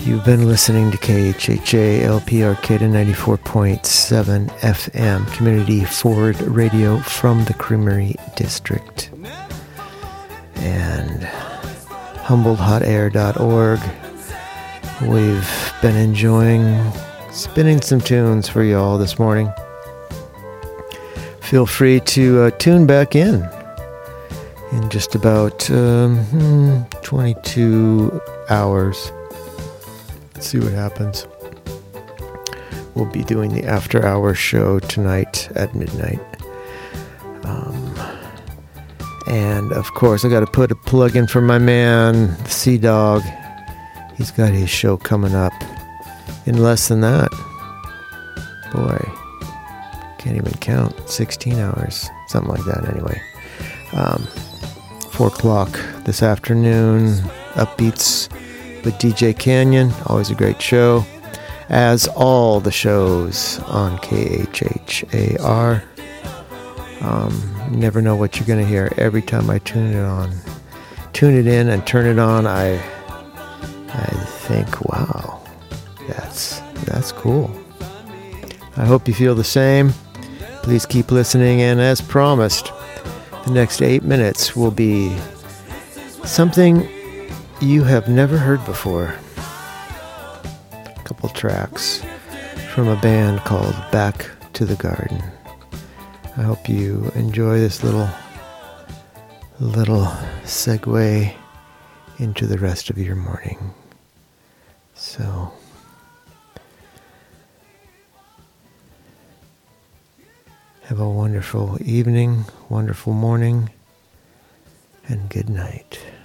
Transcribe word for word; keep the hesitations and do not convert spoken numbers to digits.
You've been listening to K H H A L P Arcata ninety-four point seven F M, Community Forward Radio from the Creamery District. And humboldt hot air dot org. We've been enjoying spinning some tunes for y'all this morning. Feel free to uh, tune back in in just about um, twenty-two hours. Let's see what happens. We'll be doing the after hour show tonight at midnight. Um, and of course, I got to put a plug in for my man, Sea Dog. He's got his show coming up in less than that. Boy, can't even count. sixteen hours, something like that anyway. Um, four o'clock this afternoon, Upbeats with D J Canyon, always a great show, as all the shows on K H H A R. Um, you never know what you're going to hear every time I tune it on. Tune it in and turn it on, I I think, wow, that's, that's cool. I hope you feel the same. Please keep listening, and as promised, the next eight minutes will be something you have never heard before. A couple tracks from a band called Back to the Garden. I hope you enjoy this little little segue into the rest of your morning. So, have a wonderful evening, wonderful morning, and good night.